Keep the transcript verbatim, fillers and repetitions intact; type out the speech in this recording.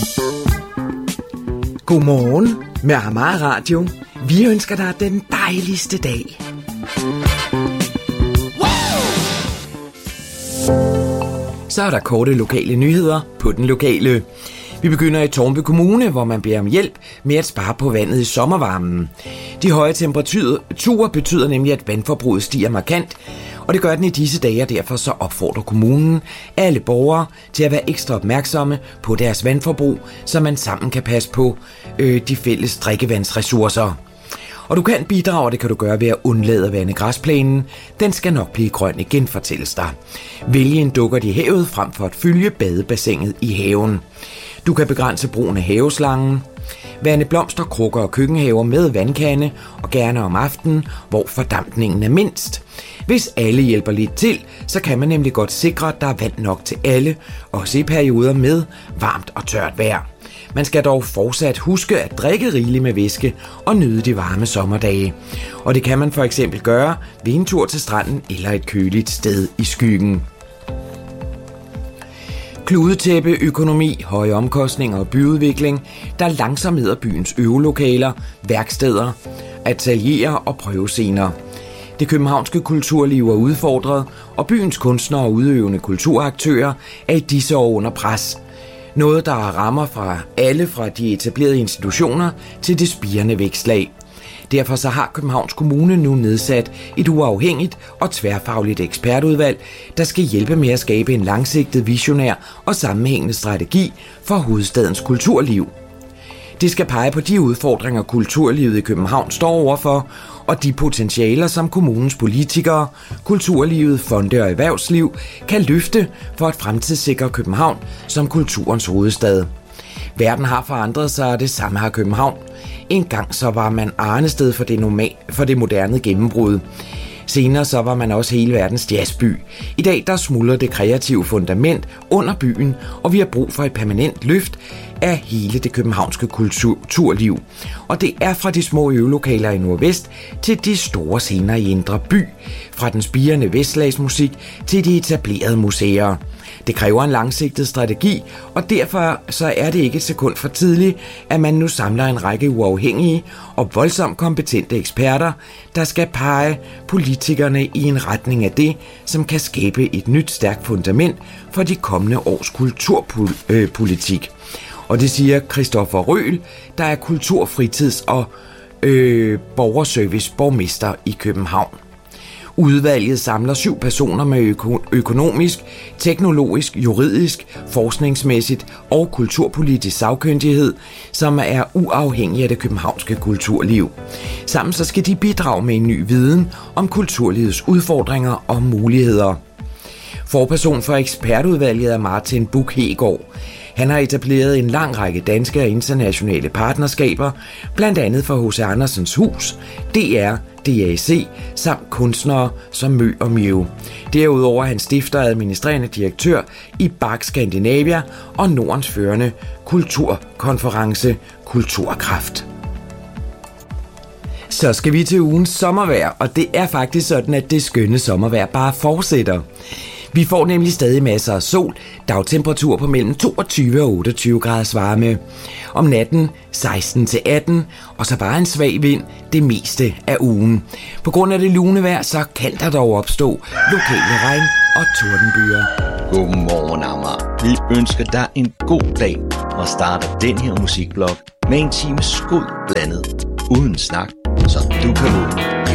Godmorgen med Amager Radio. Vi ønsker dig den dejligste dag. Så er der korte lokale nyheder på den lokale. Vi begynder i Tårnby Kommune, hvor man beder om hjælp med at spare på vandet i sommervarmen. De høje temperaturer betyder nemlig, at vandforbruget stiger markant, og det gør den i disse dage, og derfor så opfordrer kommunen alle borgere til at være ekstra opmærksomme på deres vandforbrug, så man sammen kan passe på øh, de fælles drikkevandsressourcer. Og du kan bidrage, og det kan du gøre ved at undlade at vande græsplænen. Den skal nok blive grøn igen, fortælles der. Vælg en dukkert i havet frem for at fylde badebassinet i haven. Du kan begrænse brugen af haveslangen. Vande blomster, krukker og køkkenhaver med vandkande, og gerne om aftenen, hvor fordampningen er mindst. Hvis alle hjælper lidt til, så kan man nemlig godt sikre, at der er vand nok til alle, også i perioder med varmt og tørt vejr. Man skal dog fortsat huske at drikke rigeligt med væske og nyde de varme sommerdage. Og det kan man for eksempel gøre ved en tur til stranden eller et køligt sted i skyggen. Kludetæppe, økonomi, høje omkostninger og byudvikling, der langsomt hedder byens øvelokaler, værksteder, atelierer og prøvescener. Det københavnske kulturliv er udfordret, og byens kunstnere og udøvende kulturaktører er i disse år under pres. Noget, der rammer fra alle fra de etablerede institutioner til det spirende vækstlag. Derfor så har Københavns Kommune nu nedsat et uafhængigt og tværfagligt ekspertudvalg, der skal hjælpe med at skabe en langsigtet, visionær og sammenhængende strategi for hovedstadens kulturliv. Det skal pege på de udfordringer, kulturlivet i København står overfor, og de potentialer, som kommunens politikere, kulturlivet, fonde og erhvervsliv kan løfte for at fremtidssikre København som kulturens hovedstad. Verden har forandret sig, og det samme har København. En gang så var man arnested for det, normal, for det moderne gennembrud. Senere så var man også hele verdens jazzby. I dag der smuldrer det kreative fundament under byen, og vi har brug for et permanent løft af hele det københavnske kulturliv. Og det er fra de små øvelokaler i Nordvest til de store scener i Indre By, fra den spirende vestslagsmusik til de etablerede museer. Det kræver en langsigtet strategi, og derfor så er det ikke et sekund for tidligt, at man nu samler en række uafhængige og voldsomt kompetente eksperter, der skal pege politikerne i en retning af det, som kan skabe et nyt stærkt fundament for de kommende års kulturpolitik. Og det siger Christoffer Røhl, der er kultur-, fritids- og øh, borgerservice-borgmester i København. Udvalget samler syv personer med øko- økonomisk, teknologisk, juridisk, forskningsmæssigt og kulturpolitisk sagkyndighed, som er uafhængige af det københavnske kulturliv. Sammen så skal de bidrage med en ny viden om kulturlivets udfordringer og muligheder. Forperson for ekspertudvalget er Martin Buch Hegaard. Han har etableret en lang række danske og internationale partnerskaber, blandt andet for H C Andersens Hus, D R, D A C samt kunstnere som Mø og Mew. Derudover er han stifter og administrerende direktør i B A C Scandinavia og Nordens førende kulturkonference Kulturkraft. Så skal vi til ugens sommervejr, og det er faktisk sådan, at det skønne sommervejr bare fortsætter. Vi får nemlig stadig masser af sol, dagtemperatur på mellem toogtyve og otteogtyve graders varme. Om natten seksten til atten, og så bare en svag vind det meste af ugen. På grund af det lune vejr, så kan der dog opstå lokale regn- og tordenbyer. Godmorgen, Amager. Vi ønsker dig en god dag og starter den her musikblog med en time skud blandet uden snak, så du kan vågne.